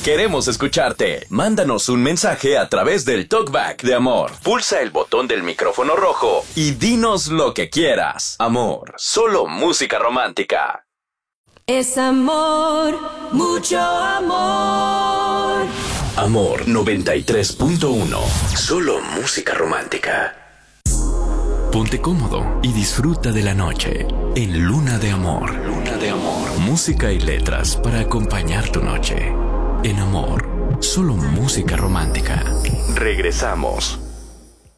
Queremos escucharte. Mándanos un mensaje a través del Talkback de Amor. Pulsa el botón del micrófono rojo y dinos lo que quieras. Amor, solo música romántica. Es amor, mucho amor. Amor 93.1. Solo música romántica. Ponte cómodo y disfruta de la noche en Luna de Amor. Luna de Amor. Música y letras para acompañar tu noche. En Amor, solo música romántica. Regresamos.